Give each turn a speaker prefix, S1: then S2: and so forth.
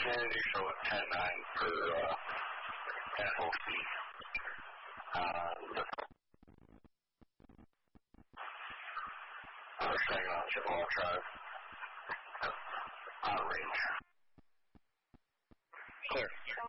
S1: Kennedy show at 10-9 for FOC. Second on Chippewa Drive. Range.
S2: Clear.